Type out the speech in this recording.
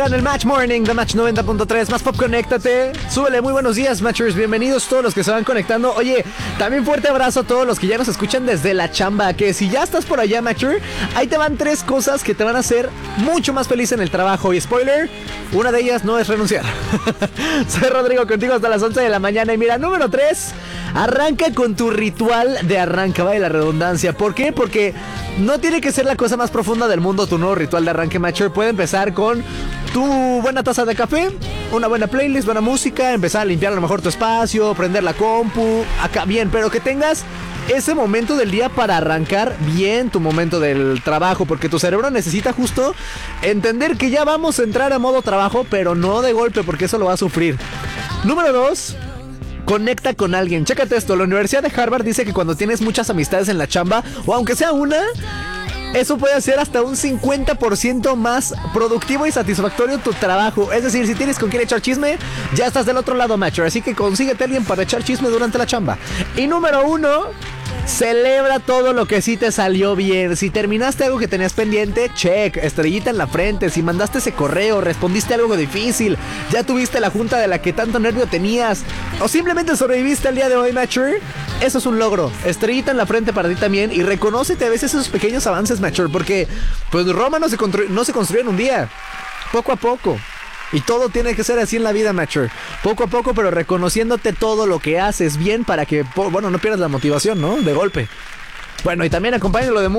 En el Match Morning de Match 90.3, más pop, conéctate. Súbele, muy buenos días, Matchers. Bienvenidos todos los que se van conectando. Oye, también fuerte abrazo a todos los que ya nos escuchan desde la chamba. Que si ya estás por allá, Matcher, ahí te van 3 cosas que te van a hacer mucho más feliz en el trabajo. Y spoiler, una de ellas no es renunciar. Soy Rodrigo, contigo hasta las 11 de la mañana. Y mira, número 3, arranca con tu ritual de arranque, vaya la redundancia. ¿Por qué? Porque no tiene que ser la cosa más profunda del mundo tu nuevo ritual de arranque, Matcher. Puede empezar con tu buena taza de café, una buena playlist, buena música, empezar a limpiar a lo mejor tu espacio, prender la compu, acá bien, pero que tengas ese momento del día para arrancar bien tu momento del trabajo, porque tu cerebro necesita justo entender que ya vamos a entrar a modo trabajo, pero no de golpe, porque eso lo va a sufrir. Número 2, conecta con alguien. Chécate esto, la Universidad de Harvard dice que cuando tienes muchas amistades en la chamba, o aunque sea una, eso puede hacer hasta un 50% más productivo y satisfactorio tu trabajo. Es decir, si tienes con quién echar chisme, ya estás del otro lado, Matcher. Así que consíguete a alguien para echar chisme durante la chamba. Y número 1, celebra todo lo que sí te salió bien. Si terminaste algo que tenías pendiente, check, estrellita en la frente. Si mandaste ese correo, respondiste algo difícil, ya tuviste la junta de la que tanto nervio tenías, o simplemente sobreviviste al día de hoy, Matcher, eso es un logro. Estrellita en la frente para ti también. Y reconócete a veces esos pequeños avances, Matcher, porque pues Roma no se construyó en un día, poco a poco. Y todo tiene que ser así en la vida, Matcher. Poco a poco, pero reconociéndote todo lo que haces bien para que, bueno, no pierdas la motivación, ¿no? De golpe. Bueno, y también acompáñalo de